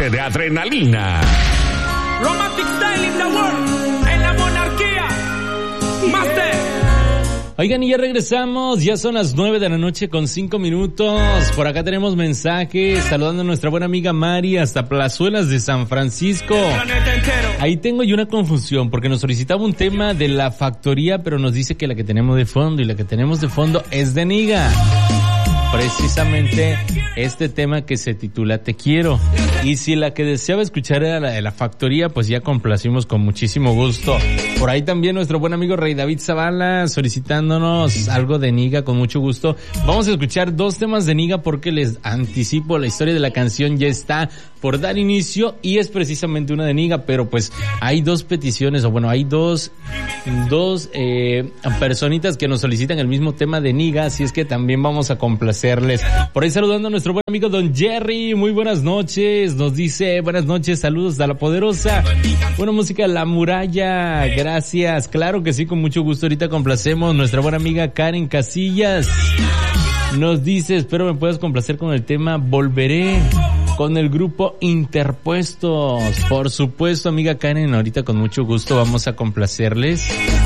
noche de adrenalina. Romantic Style in the World, en la monarquía. Master. Oigan, y ya regresamos, ya son las 9:05 Por acá tenemos mensajes, saludando a nuestra buena amiga Mari hasta Plazuelas de San Francisco. Ahí tengo yo una confusión, porque nos solicitaba un tema de La Factoría, pero nos dice que la que tenemos de fondo, y la que tenemos de fondo es de Niga. Precisamente este tema que se titula Te Quiero. Y si la que deseaba escuchar era la de La Factoría, pues ya complacimos con muchísimo gusto. Por ahí también nuestro buen amigo Rey David Zavala solicitándonos algo de Niga con mucho gusto. Vamos a escuchar dos temas de Niga porque les anticipo, la historia de la canción ya está por dar inicio y es precisamente una de Niga, pero pues hay dos peticiones, o bueno, hay dos personitas que nos solicitan el mismo tema de Niga, así es que también vamos a complacerles. Por ahí saludando a nuestro buen amigo Don Jerry, muy buenas noches, nos dice buenas noches, saludos a La Poderosa, buena música La Muralla, gracias, claro que sí, con mucho gusto, ahorita complacemos. Nuestra buena amiga Karen Casillas nos dice, espero me puedas complacer con el tema Volveré, con el grupo Interpuestos. Por supuesto, amiga Karen, ahorita con mucho gusto vamos a complacerles.